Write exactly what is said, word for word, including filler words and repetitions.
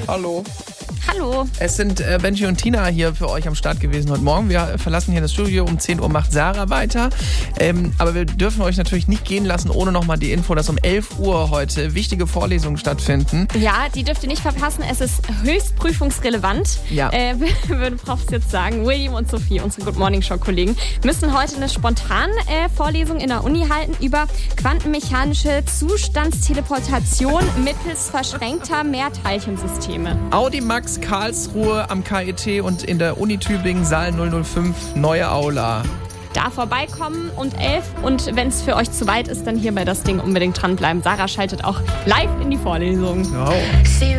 Hallo. Hallo. Es sind äh, Benji und Tina hier für euch am Start gewesen heute Morgen. Wir verlassen hier das Studio. Um zehn Uhr macht Sarah weiter. Ähm, aber wir dürfen euch natürlich nicht gehen lassen, ohne nochmal die Info, dass um elf Uhr heute wichtige Vorlesungen stattfinden. Ja, die dürft ihr nicht verpassen. Es ist höchst prüfungsrelevant. Ja. Äh, würden Profs jetzt sagen. William und Sophie, unsere Good Morning Show Kollegen, müssen heute eine spontane äh, Vorlesung in der Uni halten über quantenmechanische Zustandsteleportation mittels verschränkter Mehrteilchensysteme. Audimax Karlsruhe am K I T und in der Uni Tübingen, Saal null null fünf, neue Aula. Da vorbeikommen und elf. Und wenn es für euch zu weit ist, dann hier bei das Ding unbedingt dranbleiben. Sarah schaltet auch live in die Vorlesung. Oh.